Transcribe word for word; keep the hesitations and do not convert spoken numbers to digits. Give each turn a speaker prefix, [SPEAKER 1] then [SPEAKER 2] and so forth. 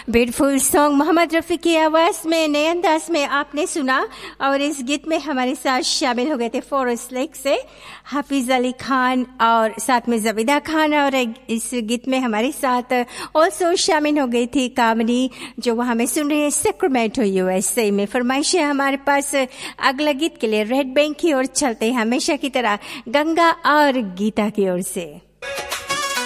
[SPEAKER 1] Beautiful song Mohammad Rafi की आवाज़ में नए अंदाज में आपने सुना। और इस गीत में हमारे साथ शामिल हो गए थे फॉरेस्ट लेक से हाफिज अली खान और साथ में जबीदा खान, और इस गीत में हमारे साथ ऑल्सो शामिल हो गई थी कामनी, जो वहाँ में सुन रहे हैं सैक्रामेंटो यूएसए में। फरमाइश है हमारे पास अगला गीत के लिए रेड बैंक की ओर चलते हैं हमेशा की तरह गंगा और गीता की ओर से।